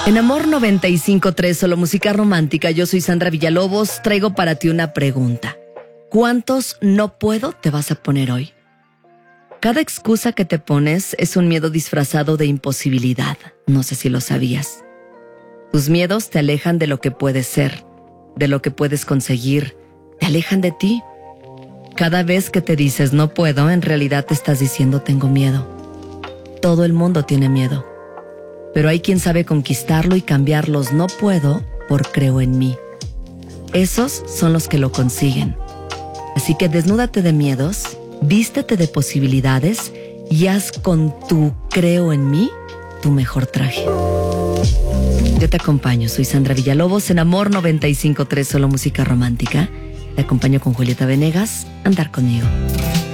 En Amor 95.3, solo música romántica, yo soy Sandra Villalobos, traigo para ti una pregunta. ¿Cuántos no puedo te vas a poner hoy? Cada excusa que te pones es un miedo disfrazado de imposibilidad, no sé si lo sabías. Tus miedos te alejan de lo que puedes ser, de lo que puedes conseguir, te alejan de ti. Cada vez que te dices no puedo, en realidad te estás diciendo tengo miedo. Todo el mundo tiene miedo. Pero hay quien sabe conquistarlo y cambiar los no puedo por creo en mí. Esos son los que lo consiguen. Así que desnúdate de miedos, vístete de posibilidades y haz con tu creo en mí tu mejor traje. Yo te acompaño, soy Sandra Villalobos en Amor 95.3, solo música romántica. Te acompaño con Julieta Venegas, Andar conmigo.